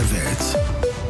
Welt.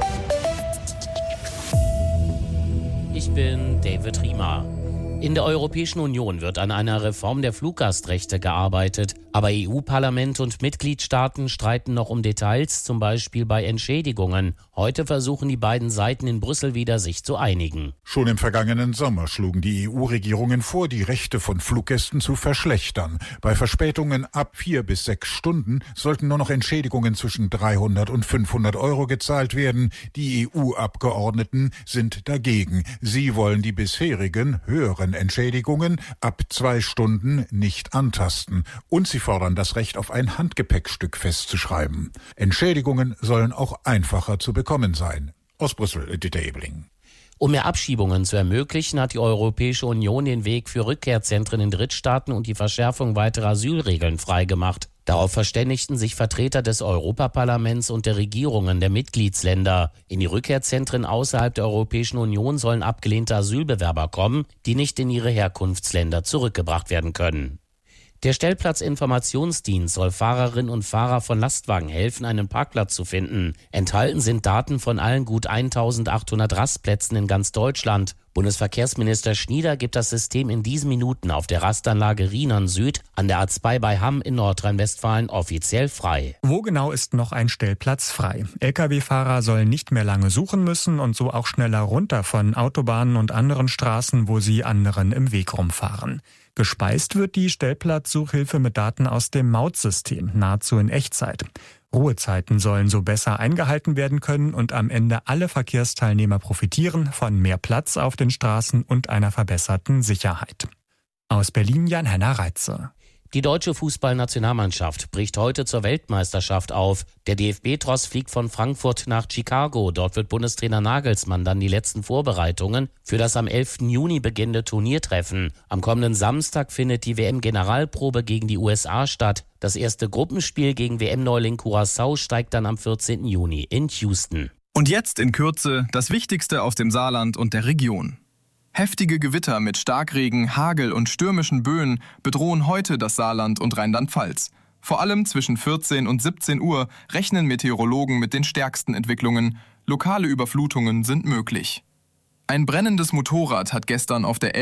Ich bin David Riemer. In der Europäischen Union wird an einer Reform der Fluggastrechte gearbeitet. Aber EU-Parlament und Mitgliedstaaten streiten noch um Details, zum Beispiel bei Entschädigungen. Heute versuchen die beiden Seiten in Brüssel wieder, sich zu einigen. Schon im vergangenen Sommer schlugen die EU-Regierungen vor, die Rechte von Fluggästen zu verschlechtern. Bei Verspätungen ab 4 bis 6 Stunden sollten nur noch Entschädigungen zwischen 300 und 500 Euro gezahlt werden. Die EU-Abgeordneten sind dagegen. Sie wollen die bisherigen höheren Entschädigungen ab 2 Stunden nicht antasten. Und sie fordern das Recht auf ein Handgepäckstück festzuschreiben. Entschädigungen sollen auch einfacher zu bekommen sein. Aus Brüssel, Dieter Ebeling. Um mehr Abschiebungen zu ermöglichen, hat die Europäische Union den Weg für Rückkehrzentren in Drittstaaten und die Verschärfung weiterer Asylregeln freigemacht. Darauf verständigten sich Vertreter des Europaparlaments und der Regierungen der Mitgliedsländer. In die Rückkehrzentren außerhalb der Europäischen Union sollen abgelehnte Asylbewerber kommen, die nicht in ihre Herkunftsländer zurückgebracht werden können. Der Stellplatzinformationsdienst soll Fahrerinnen und Fahrer von Lastwagen helfen, einen Parkplatz zu finden. Enthalten sind Daten von allen gut 1800 Rastplätzen in ganz Deutschland. Bundesverkehrsminister Schnieder gibt das System in diesen Minuten auf der Rastanlage Rhinern Süd an der A2 bei Hamm in Nordrhein-Westfalen offiziell frei. Wo genau ist noch ein Stellplatz frei? Lkw-Fahrer sollen nicht mehr lange suchen müssen und so auch schneller runter von Autobahnen und anderen Straßen, wo sie anderen im Weg rumfahren. Gespeist wird die Stellplatzsuchhilfe mit Daten aus dem Mautsystem, nahezu in Echtzeit. Ruhezeiten sollen so besser eingehalten werden können und am Ende alle Verkehrsteilnehmer profitieren von mehr Platz auf den Straßen und einer verbesserten Sicherheit. Aus Berlin Jan-Henner Reitze. Die deutsche Fußballnationalmannschaft bricht heute zur Weltmeisterschaft auf. Der DFB-Tross fliegt von Frankfurt nach Chicago. Dort wird Bundestrainer Nagelsmann dann die letzten Vorbereitungen für das am 11. Juni beginnende Turnier treffen. Am kommenden Samstag findet die WM-Generalprobe gegen die USA statt. Das erste Gruppenspiel gegen WM-Neuling Curaçao steigt dann am 14. Juni in Houston. Und jetzt in Kürze das Wichtigste aus dem Saarland und der Region. Heftige Gewitter mit Starkregen, Hagel und stürmischen Böen bedrohen heute das Saarland und Rheinland-Pfalz. Vor allem zwischen 14 und 17 Uhr rechnen Meteorologen mit den stärksten Entwicklungen. Lokale Überflutungen sind möglich. Ein brennendes Motorrad hat gestern auf der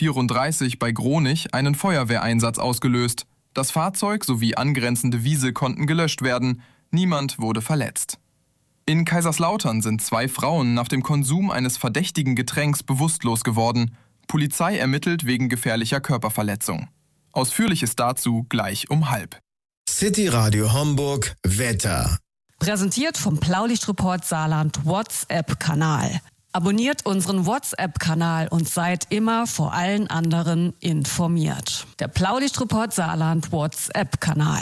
L134 bei Gronich einen Feuerwehreinsatz ausgelöst. Das Fahrzeug sowie angrenzende Wiese konnten gelöscht werden. Niemand wurde verletzt. In Kaiserslautern sind 2 Frauen nach dem Konsum eines verdächtigen Getränks bewusstlos geworden. Polizei ermittelt wegen gefährlicher Körperverletzung. Ausführliches dazu gleich um 12:30. City Radio Homburg Wetter. Präsentiert vom Blaulichtreport Saarland WhatsApp-Kanal. Abonniert unseren WhatsApp-Kanal und seid immer vor allen anderen informiert. Der Blaulichtreport Saarland WhatsApp-Kanal.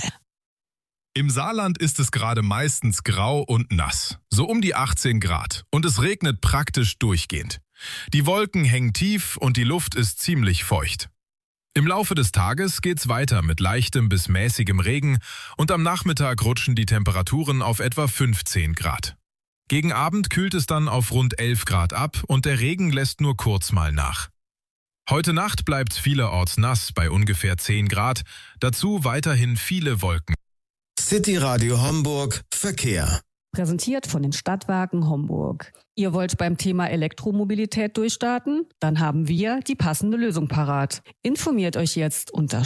Im Saarland ist es gerade meistens grau und nass, so um die 18 Grad, und es regnet praktisch durchgehend. Die Wolken hängen tief und die Luft ist ziemlich feucht. Im Laufe des Tages geht's weiter mit leichtem bis mäßigem Regen und am Nachmittag rutschen die Temperaturen auf etwa 15 Grad. Gegen Abend kühlt es dann auf rund 11 Grad ab und der Regen lässt nur kurz mal nach. Heute Nacht bleibt's vielerorts nass bei ungefähr 10 Grad, dazu weiterhin viele Wolken. City Radio Homburg Verkehr. Präsentiert von den Stadtwerken Homburg. Ihr wollt beim Thema Elektromobilität durchstarten? Dann haben wir die passende Lösung parat. Informiert euch jetzt unter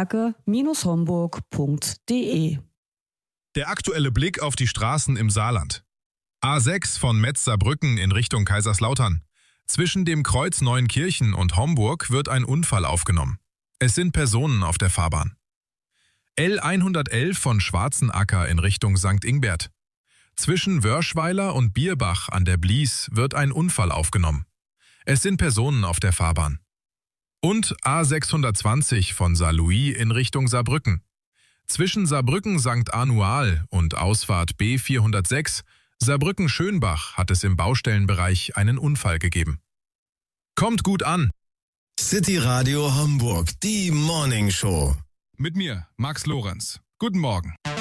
stadtwerke-homburg.de. Der aktuelle Blick auf die Straßen im Saarland. A6 von Metz-Saarbrücken in Richtung Kaiserslautern. Zwischen dem Kreuz Neuenkirchen und Homburg wird ein Unfall aufgenommen. Es sind Personen auf der Fahrbahn. L111 von Schwarzenacker in Richtung St. Ingbert. Zwischen Wörschweiler und Bierbach an der Blies wird ein Unfall aufgenommen. Es sind Personen auf der Fahrbahn. Und A620 von Saarlouis in Richtung Saarbrücken. Zwischen Saarbrücken-St. Anual und Ausfahrt B406 Saarbrücken-Schönbach hat es im Baustellenbereich einen Unfall gegeben. Kommt gut an! City Radio Homburg, die Morning Show. Mit mir, Max Lorenz. Guten Morgen.